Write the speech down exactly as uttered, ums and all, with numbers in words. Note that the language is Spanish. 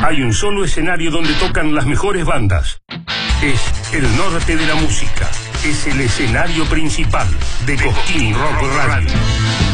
Hay un solo escenario donde tocan las mejores bandas. Es el norte de la música. Es el escenario principal de Cosquín Rock Radio.